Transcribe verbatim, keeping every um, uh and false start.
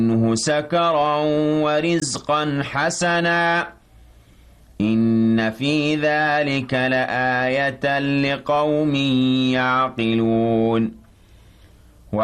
منه سكرا ورزقا حسنا إن في ذلك لآية لقوم يعقلون